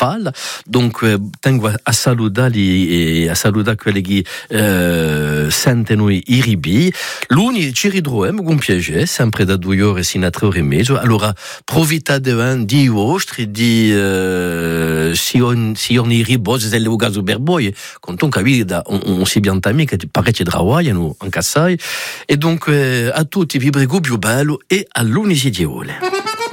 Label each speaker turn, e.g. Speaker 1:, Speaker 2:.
Speaker 1: fall, donc tengo a saludare quelli che sentono i ribi. L'uni ci ridroem con piacere, sempre da 2 ore sin a 3 ore e mezzo. Allora, profitate di vostri, di si on i ribos delle ugaso berboie, con ton capire un si biantami che parecchie travagliano anche assai, e donc a tutti vi prego più bello e all'unisi di ole.